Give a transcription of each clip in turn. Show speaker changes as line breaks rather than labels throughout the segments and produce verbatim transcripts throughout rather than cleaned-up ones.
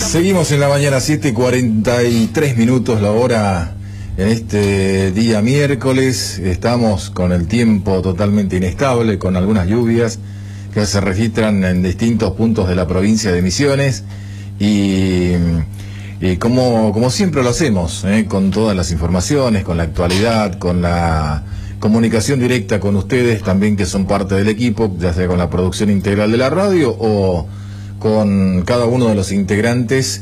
Seguimos en la mañana, siete y cuarenta y tres minutos la hora en este día miércoles. Estamos con el tiempo totalmente inestable, con algunas lluvias que se registran en distintos puntos de la provincia de Misiones y, y como, como siempre lo hacemos, ¿eh? Con todas las informaciones, con la actualidad, con la comunicación directa con ustedes también, que son parte del equipo, ya sea con la producción integral de la radio o con cada uno de los integrantes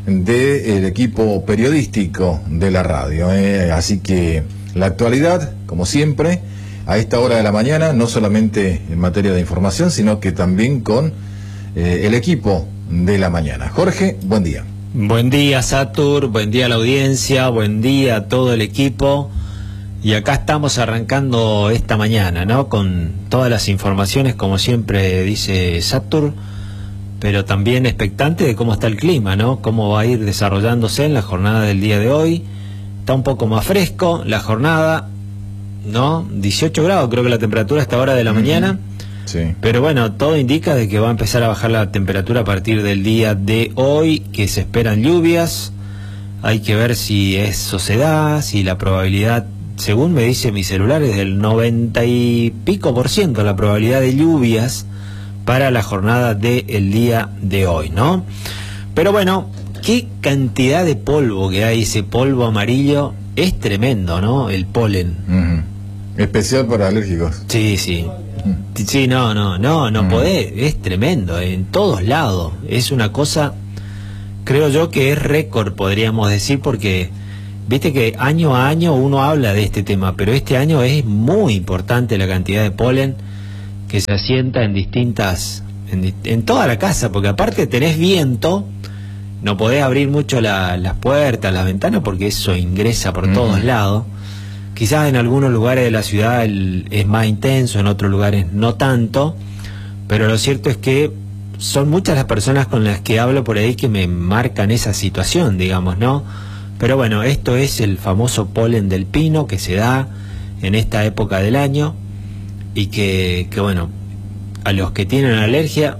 del equipo periodístico de la radio, ¿eh? Así que la actualidad, como siempre, a esta hora de la mañana, no solamente en materia de información, sino que también con eh, el equipo de la mañana. Jorge, buen día.
Buen día, Satur, buen día a la audiencia, buen día a todo el equipo. Y acá estamos arrancando esta mañana, ¿no? Con todas las informaciones, como siempre dice Satur, pero también expectante de cómo está el clima, ¿no? Cómo va a ir desarrollándose en la jornada del día de hoy. Está un poco más fresco la jornada, ¿no? dieciocho grados creo que la temperatura a esta hora de la uh-huh. mañana.
Sí.
Pero bueno, todo indica de que va a empezar a bajar la temperatura a partir del día de hoy, que se esperan lluvias. Hay que ver si eso se da, si la probabilidad, según me dice mi celular, es del noventa y pico por ciento la probabilidad de lluvias para la jornada del día de hoy, ¿no? Pero bueno, qué cantidad de polvo que hay, ese polvo amarillo, es tremendo, ¿no? El polen.
Uh-huh. Especial para alérgicos.
Sí, sí. Uh-huh. Sí, no, no, no, no uh-huh. podés, es tremendo, en todos lados. Es una cosa, creo yo que es récord, podríamos decir, porque viste que año a año uno habla de este tema, pero este año es muy importante la cantidad de polen que se asienta en distintas, en, en toda la casa, porque aparte tenés viento, no podés abrir mucho la, las puertas, las ventanas, porque eso ingresa por mm. todos lados. Quizás en algunos lugares de la ciudad el, es más intenso, en otros lugares no tanto, pero lo cierto es que son muchas las personas con las que hablo por ahí que me marcan esa situación, digamos, ¿no? Pero bueno, esto es el famoso polen del pino que se da en esta época del año, y que, que bueno, a los que tienen alergia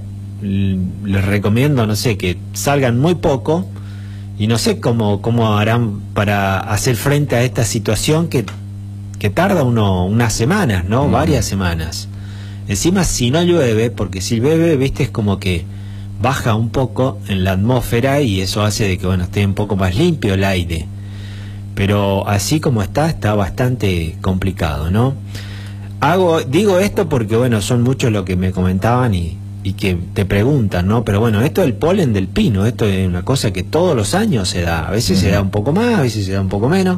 les recomiendo, no sé, que salgan muy poco, y no sé cómo, cómo harán para hacer frente a esta situación que, que tarda uno unas semanas, ¿no? Mm. Varias semanas. Encima, si no llueve, porque si llueve, viste, es como que baja un poco en la atmósfera y eso hace de que, bueno, esté un poco más limpio el aire. Pero así como está, está bastante complicado, ¿no? Hago, digo esto porque, bueno, son muchos los que me comentaban y, y que te preguntan, ¿no? Pero bueno, esto del polen del pino, esto es una cosa que todos los años se da. A veces uh-huh. se da un poco más, a veces se da un poco menos,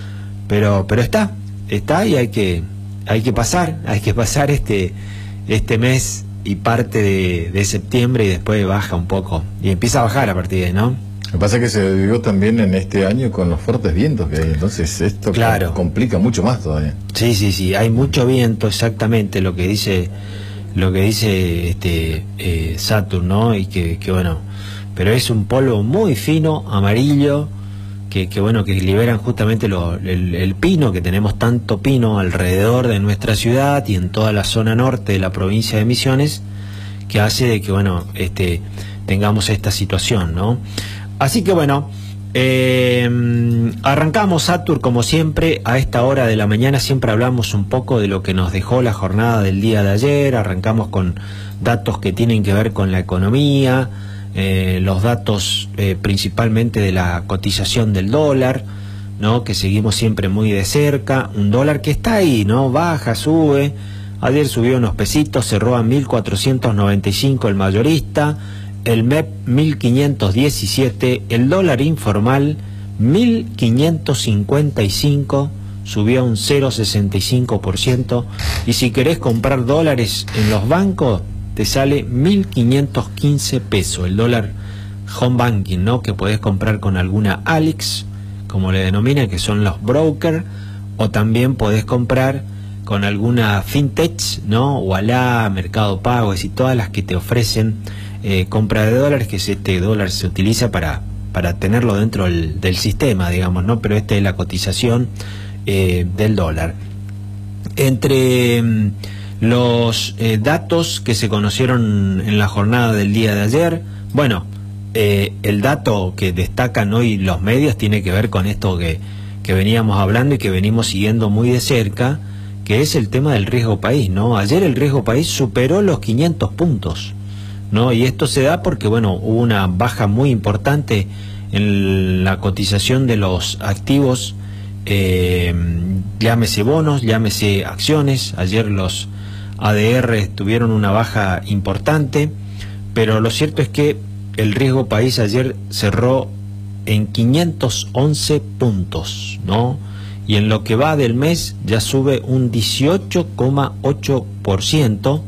pero pero está, está y hay que hay que pasar, hay que pasar este este mes y parte de, de septiembre, y después baja un poco y empieza a bajar a partir de ahí, ¿no?
Lo que pasa es que se vivió también en este año con los fuertes vientos que hay, entonces esto
claro.
complica mucho más todavía.
Sí, sí, sí, hay mucho viento, exactamente lo que dice lo que dice este eh, Saturn, ¿no? Y que, que bueno, pero es un polvo muy fino, amarillo, que, que bueno, que liberan justamente lo, el, el pino, que tenemos tanto pino alrededor de nuestra ciudad y en toda la zona norte de la provincia de Misiones, que hace de que, bueno, este tengamos esta situación, ¿no? Así que bueno, eh, arrancamos, Satur, como siempre, a esta hora de la mañana. Siempre hablamos un poco de lo que nos dejó la jornada del día de ayer. Arrancamos con datos que tienen que ver con la economía, eh, los datos eh, principalmente de la cotización del dólar, ¿no? Que seguimos siempre muy de cerca. Un dólar que está ahí, ¿no? Baja, sube. Ayer subió unos pesitos, cerró a mil cuatrocientos noventa y cinco el mayorista. El M E P mil quinientos diecisiete, el dólar informal mil quinientos cincuenta y cinco, subió un cero coma sesenta y cinco por ciento, y si querés comprar dólares en los bancos te sale mil quinientos quince pesos, el dólar home banking, ¿no? Que podés comprar con alguna Alix, como le denominan, que son los brokers, o también podés comprar con alguna fintech, ¿no? Ualá, Mercado Pago, y todas las que te ofrecen Eh, compra de dólares, que es este dólar se utiliza para, para tenerlo dentro del, del sistema, digamos, ¿no? Pero esta es la cotización eh, del dólar. Entre mm, los eh, datos que se conocieron en la jornada del día de ayer, bueno, eh, el dato que destacan hoy los medios tiene que ver con esto que, que veníamos hablando y que venimos siguiendo muy de cerca, que es el tema del riesgo país, ¿no? Ayer el riesgo país superó los quinientos puntos, ¿no? Y esto se da porque, bueno, hubo una baja muy importante en la cotización de los activos, eh, llámese bonos, llámese acciones. Ayer los A D R tuvieron una baja importante, pero lo cierto es que el riesgo país ayer cerró en quinientos once puntos, ¿no? Y en lo que va del mes ya sube un dieciocho coma ocho por ciento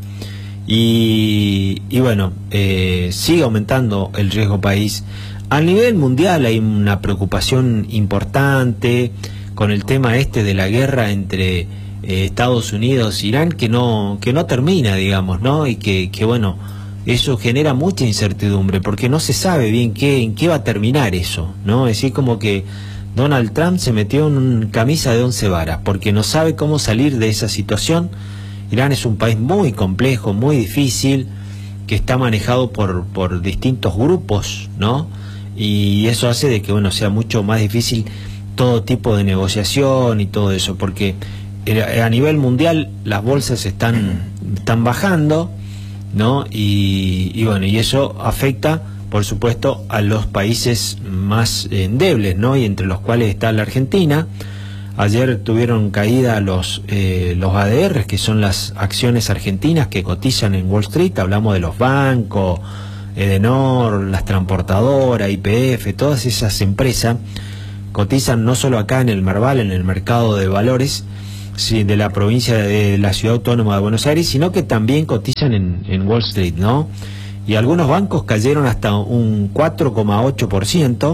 y, y bueno, eh, sigue aumentando el riesgo país. A nivel mundial hay una preocupación importante con el tema este de la guerra entre eh, Estados Unidos e Irán, que no, que no termina, digamos, ¿no? Y que, que bueno, eso genera mucha incertidumbre, porque no se sabe bien qué, en qué va a terminar eso, ¿no? Es decir, como que Donald Trump se metió en una camisa de once varas, porque no sabe cómo salir de esa situación. Irán es un país muy complejo, muy difícil, que está manejado por, por distintos grupos, ¿no? Y eso hace de que, bueno, sea mucho más difícil todo tipo de negociación y todo eso, porque a nivel mundial las bolsas están, están bajando, ¿no? Y, y bueno, y eso afecta, por supuesto, a los países más eh, endebles, ¿no? Y entre los cuales está la Argentina. Ayer tuvieron caída los eh, los A D R, que son las acciones argentinas que cotizan en Wall Street. Hablamos de los bancos, Edenor, las transportadoras, Y P F, todas esas empresas cotizan no solo acá en el Merval, en el mercado de valores, sí, de la provincia de la Ciudad Autónoma de Buenos Aires, sino que también cotizan en, en Wall Street, ¿no? Y algunos bancos cayeron hasta un cuatro coma ocho por ciento.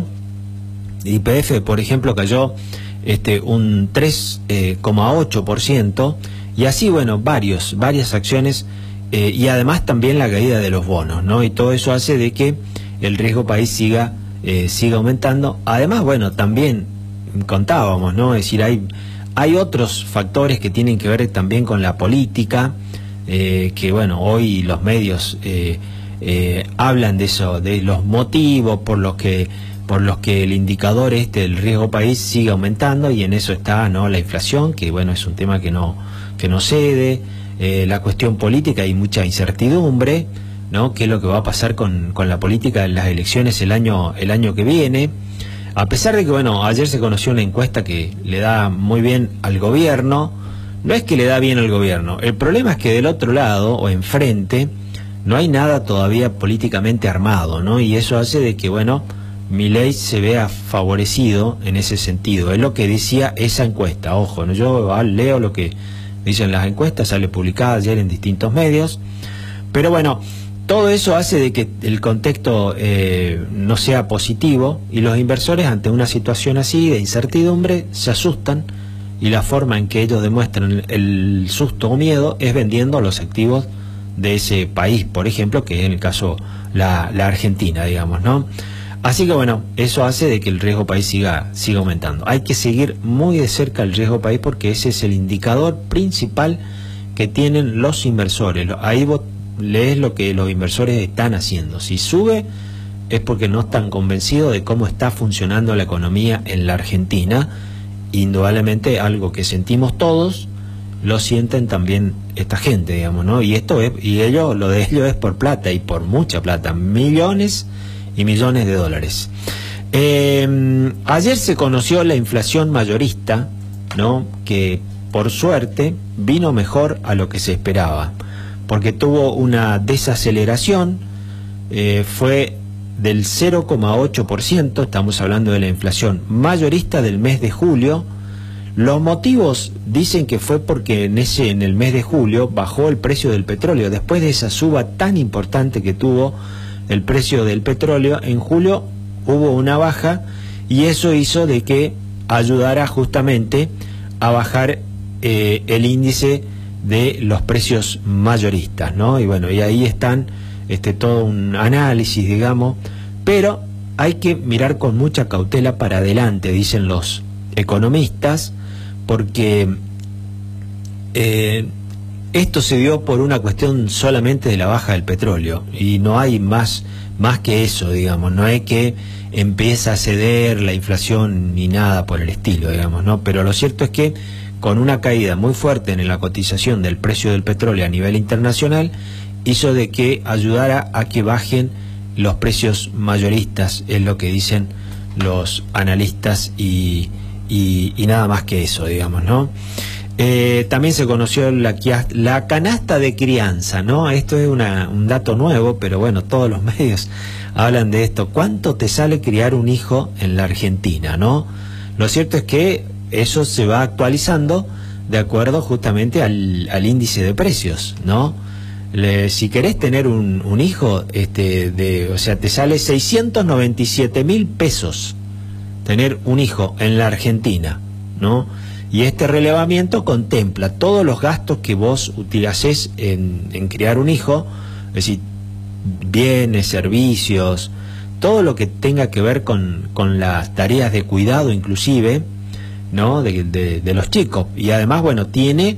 Y P F, por ejemplo, cayó este un tres coma ocho por ciento. Y así, bueno, varios, varias acciones, eh, y además también la caída de los bonos, ¿no? Y todo eso hace de que el riesgo país siga, eh, siga aumentando. Además, bueno, también contábamos, ¿no? Es decir, hay... Hay otros factores que tienen que ver también con la política, eh, que bueno, hoy los medios eh, eh, hablan de eso, de los motivos por los que por los que el indicador este del riesgo país sigue aumentando, y en eso está, ¿no?, la inflación, que bueno, es un tema que no que no cede, eh, la cuestión política, hay mucha incertidumbre, ¿no? ¿Qué es lo que va a pasar con, con la política en las elecciones el año el año que viene? A pesar de que, bueno, ayer se conoció una encuesta que le da muy bien al gobierno. No es que le da bien al gobierno, el problema es que del otro lado, o enfrente, no hay nada todavía políticamente armado, ¿no? Y eso hace de que, bueno, Milei se vea favorecido en ese sentido. Es lo que decía esa encuesta, ojo, ¿no? Yo leo lo que dicen las encuestas, sale publicada ayer en distintos medios, pero bueno, todo eso hace de que el contexto eh, no sea positivo, y los inversores ante una situación así de incertidumbre se asustan, y la forma en que ellos demuestran el susto o miedo es vendiendo los activos de ese país, por ejemplo, que es en el caso la, la Argentina, digamos, ¿no? Así que bueno, eso hace de que el riesgo país siga, siga aumentando. Hay que seguir muy de cerca el riesgo país, porque ese es el indicador principal que tienen los inversores. Ahí vos lees lo que los inversores están haciendo. Si sube es porque no están convencidos de cómo está funcionando la economía en la Argentina. Indudablemente algo que sentimos todos, lo sienten también esta gente, digamos, ¿no? Y esto es, y ellos, lo de ellos es por plata, y por mucha plata, millones y millones de dólares. Eh, ayer se conoció la inflación mayorista, ¿no?, que por suerte vino mejor a lo que se esperaba, porque tuvo una desaceleración, eh, fue del cero coma ocho por ciento, estamos hablando de la inflación mayorista del mes de julio. Los motivos dicen que fue porque en ese en el mes de julio bajó el precio del petróleo. Después de esa suba tan importante que tuvo el precio del petróleo, en julio hubo una baja, y eso hizo de que ayudara justamente a bajar eh, el índice de los precios mayoristas, ¿no? Y bueno, y ahí están este todo un análisis, digamos, pero hay que mirar con mucha cautela para adelante, dicen los economistas, porque eh, esto se dio por una cuestión solamente de la baja del petróleo, y no hay más más que eso, digamos, no es que empieza a ceder la inflación ni nada por el estilo, digamos, ¿no? Pero lo cierto es que con una caída muy fuerte en la cotización del precio del petróleo a nivel internacional, hizo de que ayudara a que bajen los precios mayoristas, es lo que dicen los analistas, y, y, y nada más que eso, digamos, ¿no? Eh, también se conoció la, la canasta de crianza, ¿no? Esto es una, un dato nuevo, pero bueno, todos los medios hablan de esto. ¿Cuánto te sale criar un hijo en la Argentina, no? Lo cierto es que eso se va actualizando de acuerdo justamente al, al índice de precios, ¿no? Le, si querés tener un, un hijo, este, de, o sea, te sale seiscientos noventa y siete mil pesos tener un hijo en la Argentina, ¿no? Y este relevamiento contempla todos los gastos que vos utilizás en, en criar un hijo, es decir, bienes, servicios, todo lo que tenga que ver con, con las tareas de cuidado inclusive, ¿no? de, de, de los chicos. Y además, bueno, tiene,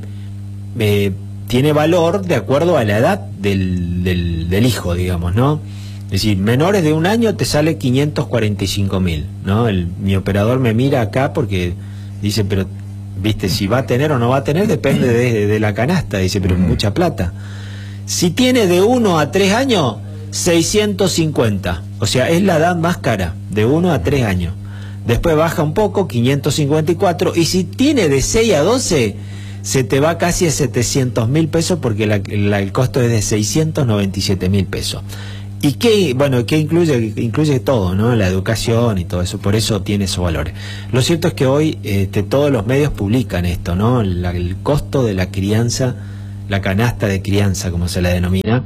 eh, tiene valor de acuerdo a la edad del, del, del hijo, digamos, ¿no? Es decir, menores de un año te sale quinientos cuarenta y cinco mil, ¿no? El, mi operador me mira acá porque dice, pero, viste, si va a tener o no va a tener depende de, de la canasta, dice, pero mucha plata. Si tiene de uno a tres años, seiscientos cincuenta, o sea, es la edad más cara, de uno a tres años. Después baja un poco, quinientos cincuenta y cuatro, y si tiene de seis a doce, se te va casi a setecientos mil pesos, porque la, la, el costo es de seiscientos noventa y siete mil pesos. ¿Y qué, bueno, qué incluye? Incluye todo, ¿no? La educación y todo eso, por eso tiene esos valores. Lo cierto es que hoy este, todos los medios publican esto, ¿no? La, el costo de la crianza, la canasta de crianza, como se la denomina,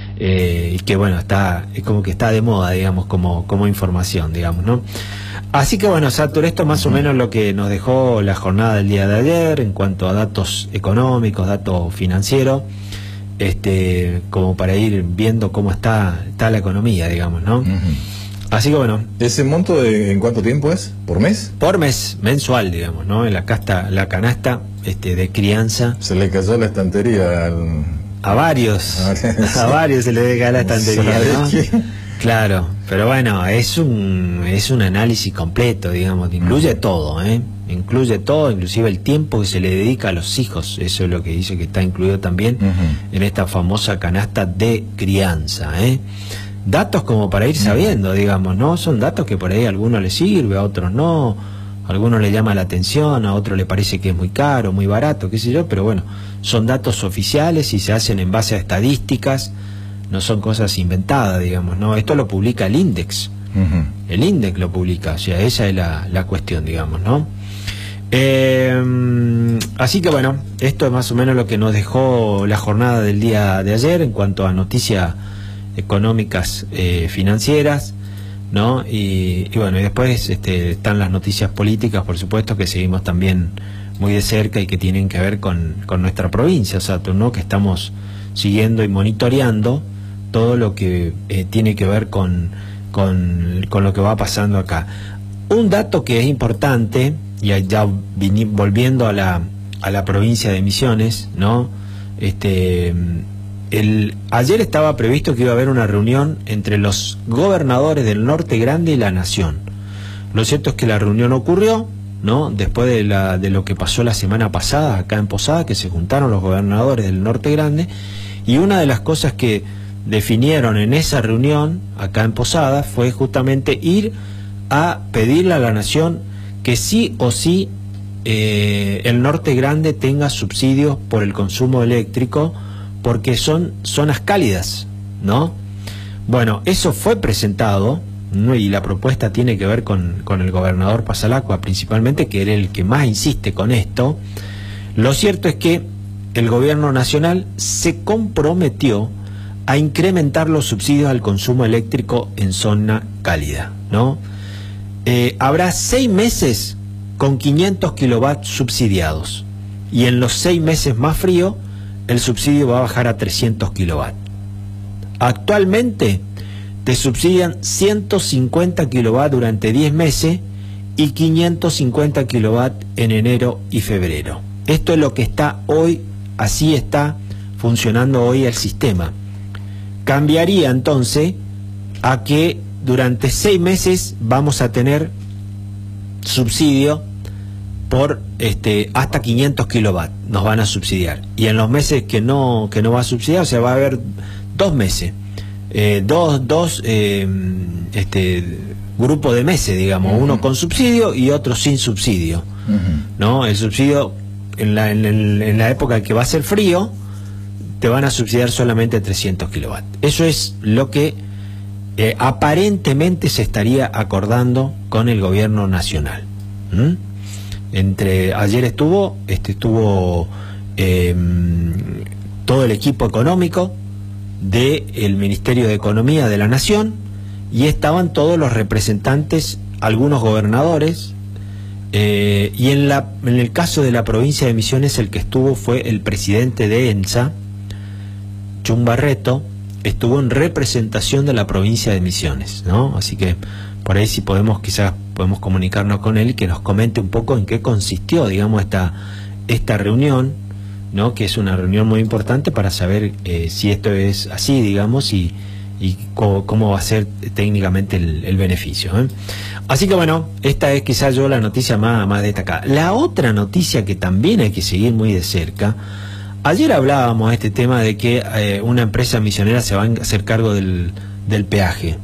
eh, y que bueno, está, es como que está de moda, digamos, como, como información, digamos, ¿no? Así que bueno, Satur, esto más o menos lo que nos dejó la jornada del día de ayer en cuanto a datos económicos, datos financieros, este, como para ir viendo cómo está, está la economía, digamos, ¿no? Uh-huh. Así que bueno.
¿Ese monto de, en cuánto tiempo es? ¿Por mes?
Por mes, mensual, digamos, ¿no? En la casta, la canasta este, de crianza.
Se le cayó la estantería al...
A varios, a varios se le deja la estantería, ¿no? Qué? Claro, pero bueno, es un es un análisis completo, digamos, incluye uh-huh. todo, ¿eh? Incluye todo, inclusive el tiempo que se le dedica a los hijos, eso es lo que dice que está incluido también uh-huh. en esta famosa canasta de crianza, ¿eh? Datos como para ir sabiendo, uh-huh. digamos, ¿no? Son datos que por ahí a algunos les sirve, a otros no, a algunos les llama la atención, a otros le parece que es muy caro, muy barato, qué sé yo, pero bueno, son datos oficiales y se hacen en base a estadísticas, no son cosas inventadas, digamos, ¿no? Esto lo publica el Index, uh-huh. el Index lo publica, o sea, esa es la, la cuestión, digamos, ¿no? Eh, así que bueno, esto es más o menos lo que nos dejó la jornada del día de ayer en cuanto a noticias económicas, eh, financieras, ¿no? Y, y bueno, y después este, están las noticias políticas, por supuesto, que seguimos también muy de cerca y que tienen que ver con, con nuestra provincia, Saturn, ¿no? Que estamos siguiendo y monitoreando todo lo que eh, tiene que ver con, con, con lo que va pasando acá. Un dato que es importante, y ya volviendo a la, a la provincia de Misiones, ¿no? Este, el, ayer estaba previsto que iba a haber una reunión entre los gobernadores del Norte Grande y la Nación. Lo cierto es que la reunión ocurrió, ¿no? Después de, la, de lo que pasó la semana pasada acá en Posada, que se juntaron los gobernadores del Norte Grande, y una de las cosas que definieron en esa reunión acá en Posada fue justamente ir a pedirle a la Nación que sí o sí eh, el Norte Grande tenga subsidios por el consumo eléctrico, porque son zonas cálidas, ¿no? Bueno, eso fue presentado, ¿no? Y la propuesta tiene que ver con, con el gobernador Pasalacqua principalmente, que era el que más insiste con esto. Lo cierto es que el gobierno nacional se comprometió a incrementar los subsidios al consumo eléctrico en zona cálida, ¿no? Eh, habrá seis meses con quinientos kilovatios subsidiados, y en los seis meses más fríos el subsidio va a bajar a trescientos kilovatios. Actualmente te subsidian ciento cincuenta kilovatios durante diez meses y quinientos cincuenta kilovatios en enero y febrero. Esto es lo que está hoy, así está funcionando hoy el sistema. Cambiaría entonces a que durante seis meses vamos a tener subsidio por este hasta quinientos kilovatios nos van a subsidiar, y en los meses que no que no va a subsidiar, o sea, va a haber dos meses, eh, dos dos eh, este grupo de meses, digamos, uh-huh. uno con subsidio y otro sin subsidio, uh-huh. ¿no? El subsidio en la en, el, en la época que va a ser frío te van a subsidiar solamente trescientos kilovatios. Eso es lo que eh, aparentemente se estaría acordando con el gobierno nacional. ¿Mm? Entre ayer estuvo este estuvo eh, todo el equipo económico del Ministerio de Economía de la Nación, y estaban todos los representantes, algunos gobernadores, eh, y en la en el caso de la provincia de Misiones el que estuvo fue el presidente de ENSA, Chum Barreto, estuvo en representación de la provincia de Misiones, ¿no? Así que por ahí si podemos, quizás podemos comunicarnos con él y que nos comente un poco en qué consistió, digamos, esta, esta reunión, ¿no? Que es una reunión muy importante para saber eh, si esto es así, digamos, y, y cómo, cómo va a ser técnicamente el, el beneficio, ¿eh? Así que bueno, esta es quizás yo la noticia más, más destacada. La otra noticia que también hay que seguir muy de cerca, ayer hablábamos de este tema de que eh, una empresa misionera se va a hacer cargo del, del peaje.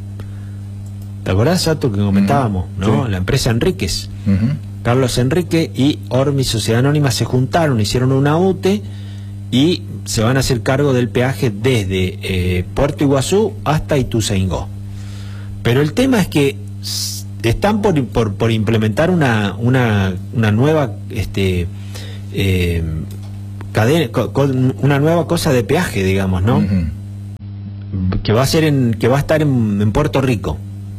¿Te acordás, Sato, que comentábamos? Uh-huh. ¿No? Sí. La empresa Enríquez. Uh-huh. Carlos Enrique y Ormi Sociedad Anónima se juntaron, hicieron una U T E y se van a hacer cargo del peaje desde eh, Puerto Iguazú hasta Ituzaingó. Pero el tema es que están por, por, por implementar una, una, una nueva este eh, cadena, con una nueva cosa de peaje, digamos, ¿no? Uh-huh. Que va a ser en, que va a estar en, en Puerto Rico,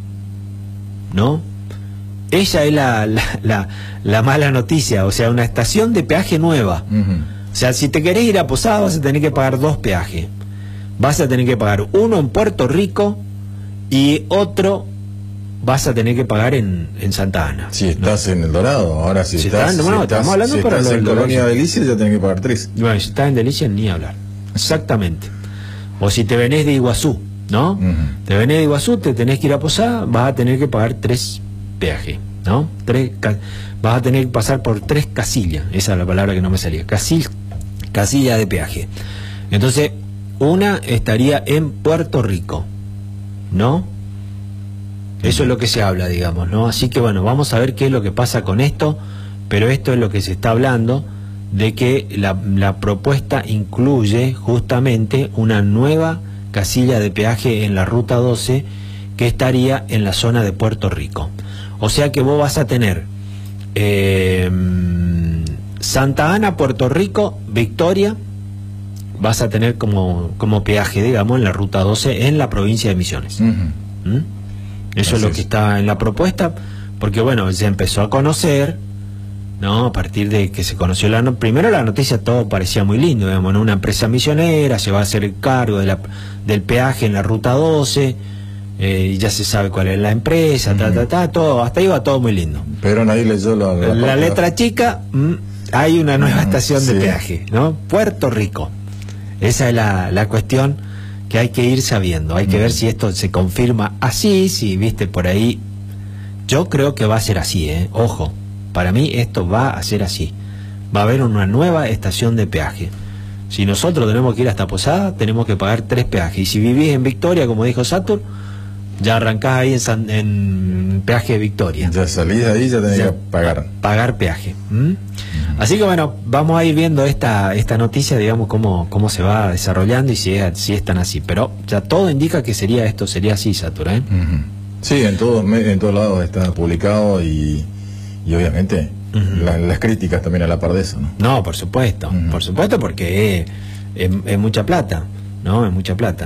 ¿no? Esa es la, la, la, la mala noticia, o sea, una estación de peaje nueva. Uh-huh. O sea, si te querés ir a Posada vas a tener que pagar dos peajes. Vas a tener que pagar uno en Puerto Rico y otro vas a tener que pagar en, en Santa Ana. Si
estás, ¿no?, en El Dorado. Ahora si, si estás,
estás, bueno,
si
estamos
estás,
hablando
si
para
estás
en
Colonia Delicias ya tenés que pagar tres.
Bueno, si estás en Delicias ni hablar. Exactamente. O si te venés de Iguazú, ¿no? Uh-huh. Te venés de Iguazú, te tenés que ir a Posada, vas a tener que pagar tres peajes, ¿no? Tres, vas a tener que pasar por tres casillas, esa es la palabra que no me salía, Casil, casilla de peaje. Entonces, una estaría en Puerto Rico, ¿no? Eso es lo que se habla, digamos, ¿no? Así que bueno, vamos a ver qué es lo que pasa con esto, pero esto es lo que se está hablando, de que la, la propuesta incluye justamente una nueva casilla de peaje en la Ruta doce que estaría en la zona de Puerto Rico. O sea que vos vas a tener eh, Santa Ana, Puerto Rico, Victoria, vas a tener como, como peaje, digamos, en la Ruta doce en la provincia de Misiones. Uh-huh. ¿Mm? Eso Así es lo que es. Está en la propuesta, porque bueno, se empezó a conocer, ¿no? A partir de que se conoció la no primero la noticia, todo parecía muy lindo, digamos, ¿no? Una empresa misionera se va a hacer el cargo de la, del peaje en la Ruta doce, eh, y ya se sabe cuál es la empresa, uh-huh. ta, ta, ta, todo, hasta ahí va todo muy lindo.
Pero nadie leyó la, la,
la letra chica, mmm, hay una nueva uh-huh. estación de sí. peaje, ¿no? Puerto Rico. Esa es la, la cuestión que hay que ir sabiendo, hay que uh-huh. ver si esto se confirma así, si viste por ahí. Yo creo que va a ser así, ¿eh? Ojo, para mí esto va a ser así. Va a haber una nueva estación de peaje. Si nosotros tenemos que ir hasta Posada, tenemos que pagar tres peajes. Y si vivís en Victoria, como dijo Satur, ya arrancás ahí en, San, en peaje de Victoria.
Ya salís de ahí, ya tenés ya, que pagar.
Pagar peaje. ¿Mm? Uh-huh. Así que bueno, vamos a ir viendo esta esta noticia, digamos, cómo, cómo se va desarrollando y si es, si es tan así. Pero ya todo indica que sería esto, sería así, Satur, ¿eh?
Uh-huh. Sí, en todos en todos lados está publicado y, y obviamente uh-huh. la, las críticas también a la par de eso, ¿no? No,
por supuesto, uh-huh. por supuesto, porque es, es, es mucha plata, ¿no? Es mucha plata.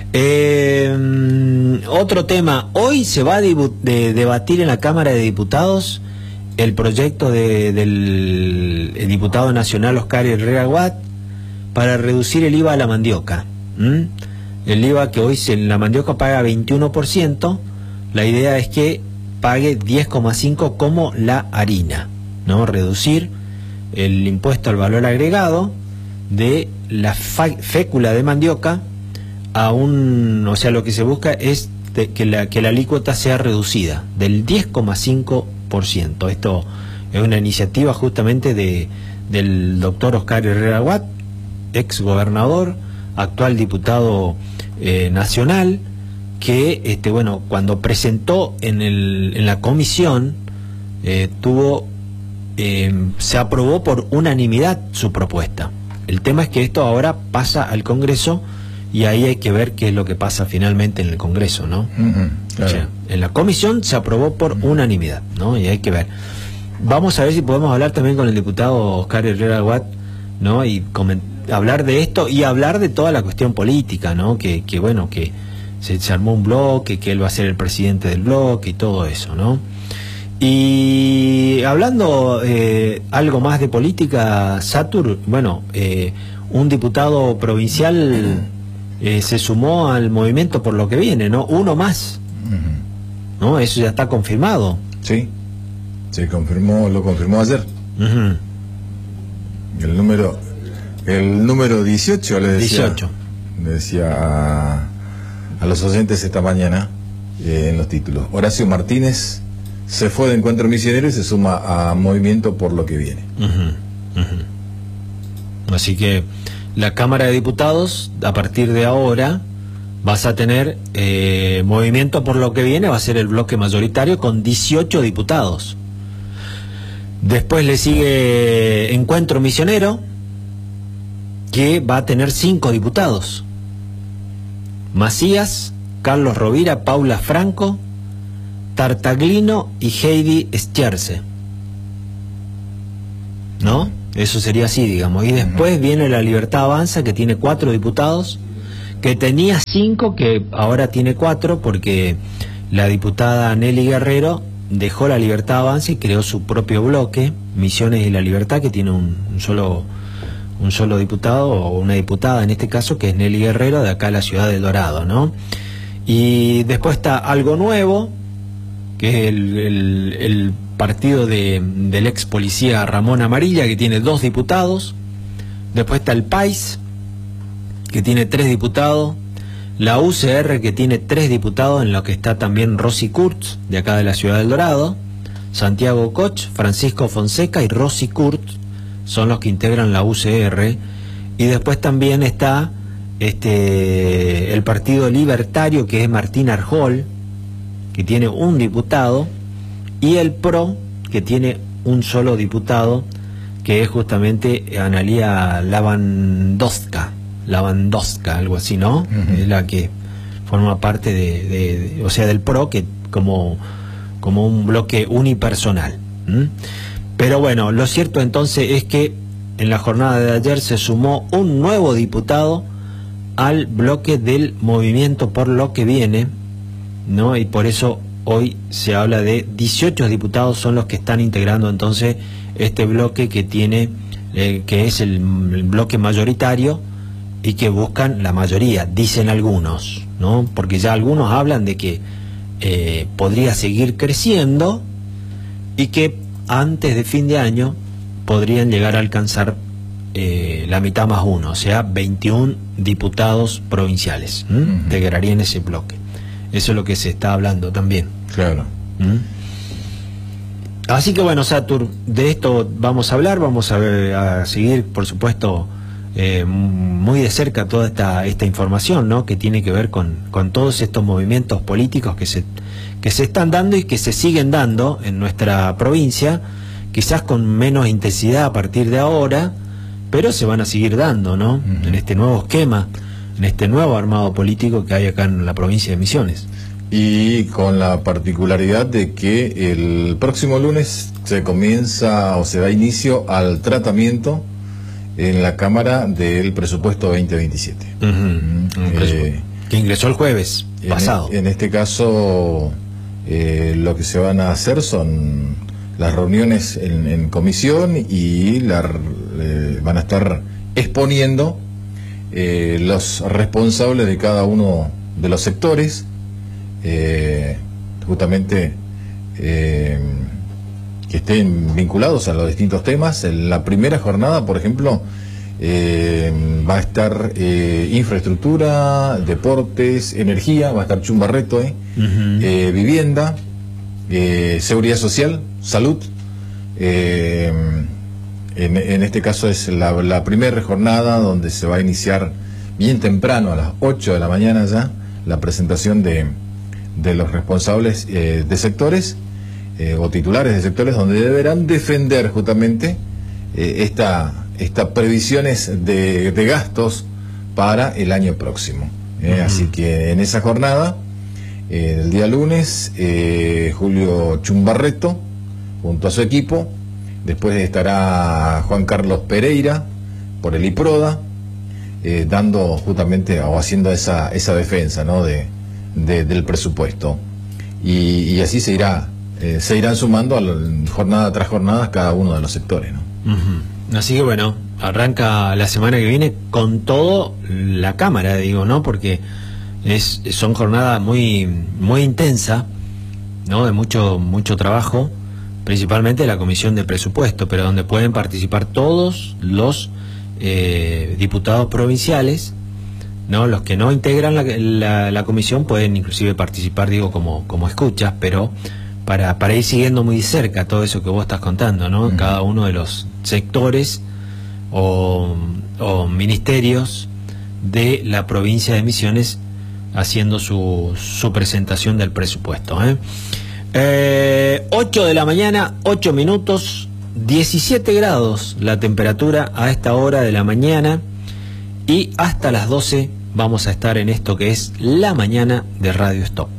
Eh, otro tema, hoy se va a de, de, debatir en la Cámara de Diputados el proyecto de, del el diputado nacional Oscar Herrera Watt para reducir el I V A a la mandioca. ¿Mm? El I V A que hoy se, la mandioca paga veintiuno por ciento, la idea es que pague diez coma cinco por ciento como la harina, ¿no? Reducir el impuesto al valor agregado de la fécula de mandioca a un, o sea, lo que se busca es de, que, la, que la alícuota sea reducida del diez coma cinco por ciento. Esto es una iniciativa justamente de, del doctor Oscar Herrera Watt, ex gobernador, actual diputado eh, nacional, que este, bueno, cuando presentó en, el, en la comisión, eh, tuvo, eh, se aprobó por unanimidad su propuesta. El tema es que esto ahora pasa al Congreso y ahí hay que ver qué es lo que pasa finalmente en el Congreso, ¿no? Uh-huh, claro. O sea, en la comisión se aprobó por uh-huh. unanimidad, ¿no? Y hay que ver. Vamos a ver si podemos hablar también con el diputado Oscar Herrera Watt, ¿no? Y hablar de esto y hablar de toda la cuestión política, ¿no? Que, que bueno, que se, se armó un bloque, que él va a ser el presidente del bloque y todo eso, ¿no? Y hablando eh, algo más de política, Satur, bueno, eh, un diputado provincial eh, se sumó al movimiento por lo que viene, ¿no? Uno más, uh-huh. ¿no? Eso ya está confirmado.
Sí, se confirmó, lo confirmó ayer. Uh-huh. El número, el número dieciocho le decía,
dieciocho.
Le decía a, a los oyentes esta mañana eh, en los títulos. Horacio Martínez se fue de Encuentro Misionero y se suma a Movimiento por lo que viene.
Uh-huh, uh-huh. Así que la Cámara de Diputados, a partir de ahora, vas a tener eh, Movimiento por lo que viene, va a ser el bloque mayoritario con dieciocho diputados. Después le sigue Encuentro Misionero, que va a tener cinco diputados. Macías, Carlos Rovira, Paula Franco, Tartaglino y Heidi Stierce, ¿no? Eso sería así, digamos. Y después viene la Libertad Avanza, que tiene cuatro diputados, que tenía cinco, que ahora tiene cuatro, porque la diputada Nelly Guerrero dejó la Libertad Avanza y creó su propio bloque, Misiones y la Libertad, que tiene un, un solo un solo diputado, o una diputada en este caso, que es Nelly Guerrero, de acá a la ciudad de El Dorado, ¿no? Y después está Algo Nuevo, que es el, el, el partido de, del ex policía Ramón Amarilla, que tiene dos diputados. Después está el País, que tiene tres diputados. La U C R, que tiene tres diputados, en lo que está también Rosy Kurtz, de acá de la ciudad del Dorado. Santiago Koch, Francisco Fonseca y Rosy Kurtz son los que integran la U C R. Y después también está este el Partido Libertario, que es Martín Arjol, que tiene un diputado, y el P R O, que tiene un solo diputado, que es justamente Analía Lavandowska, Lavandowska, algo así, ¿no? Uh-huh. Es la que forma parte de, de, de, o sea, del P R O, que como, como un bloque unipersonal. ¿Mm? Pero bueno, lo cierto entonces es que en la jornada de ayer se sumó un nuevo diputado al bloque del Movimiento por lo que viene, ¿no? Y por eso hoy se habla de dieciocho diputados son los que están integrando entonces este bloque que tiene, eh, que es el, el bloque mayoritario y que buscan la mayoría, dicen algunos, ¿no? Porque ya algunos hablan de que eh, podría seguir creciendo y que antes de fin de año podrían llegar a alcanzar eh, la mitad más uno, o sea, veintiún diputados provinciales, ¿Mm? Uh-huh. Integrarían ese bloque. Eso es lo que se está hablando también.
Claro.
¿Mm? Así que bueno, Satur, de esto vamos a hablar, vamos a, ver, a seguir, por supuesto, eh, muy de cerca toda esta, esta información, ¿no? Que tiene que ver con, con todos estos movimientos políticos que se, que se están dando y que se siguen dando en nuestra provincia, quizás con menos intensidad a partir de ahora, pero se van a seguir dando, ¿no? Uh-huh. En este nuevo esquema, en este nuevo armado político que hay acá en la provincia de Misiones.
Y con la particularidad de que el próximo lunes se comienza o se da inicio al tratamiento en la Cámara del presupuesto veinte veintisiete.
Uh-huh. eh, que ingresó el jueves
en
pasado.
E, en este caso, eh, lo que se van a hacer son las reuniones en, en comisión y la, eh, van a estar exponiendo eh, los responsables de cada uno de los sectores, eh, justamente eh, que estén vinculados a los distintos temas. En la primera jornada, por ejemplo, eh, va a estar eh, infraestructura, deportes, energía, va a estar Chumbarreto, eh, uh-huh. eh, vivienda, eh, seguridad social, salud. Eh, en, en este caso es la, la primera jornada donde se va a iniciar bien temprano, a las ocho de la mañana ya, la presentación de, de los responsables eh, de sectores eh, o titulares de sectores, donde deberán defender justamente eh, esta, estas previsiones de, de gastos para el año próximo. Eh, uh-huh. Así que en esa jornada, eh, el día lunes, eh, Julio Chumbarreto, junto a su equipo, después estará Juan Carlos Pereira por el IPRODA, eh, dando justamente o haciendo esa, esa defensa, ¿no? de, de, del presupuesto. Y, y así se irá, eh, se irán sumando a la, jornada tras jornada cada uno de los sectores, ¿no?
Uh-huh. Así que bueno, arranca la semana que viene con todo la Cámara, digo, ¿no? Porque es, son jornadas muy, muy intensas, ¿no? De mucho, mucho trabajo, principalmente la Comisión de Presupuesto, pero donde pueden participar todos los eh, diputados provinciales, ¿no? Los que no integran la, la, la comisión pueden inclusive participar, digo, como, como escuchas, pero para, para ir siguiendo muy cerca todo eso que vos estás contando, ¿no? Uh-huh. Cada uno de los sectores o, o ministerios de la provincia de Misiones haciendo su, su presentación del presupuesto, ¿eh? Eh, ocho de la mañana, ocho minutos, diecisiete grados la temperatura a esta hora de la mañana, y hasta las doce vamos a estar en esto que es la mañana de Radio Stop.